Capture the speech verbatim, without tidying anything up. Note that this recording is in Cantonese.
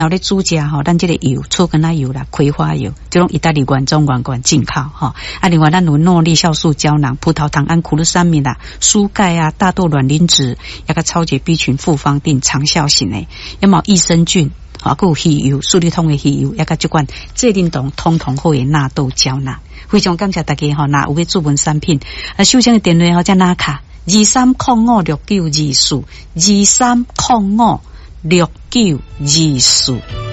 然后咧煮食吼，咱这个油，醋跟奶油啦，葵花油，这种意大利原装原罐进口吼。啊，另外咱有诺丽酵素胶囊、葡萄糖胺苦鲁三米啦、蔬钙啊、大豆卵磷脂，一个超级 B 群复方定长效型诶，有冇益生菌？啊，还有鱼油、素利通的鱼油，一个这款这领动通通好的纳豆胶囊。非常感谢大家吼，那有个注文产品，啊，首先的电话吼在哪卡？二三零五六九二四，二三零五六九二四。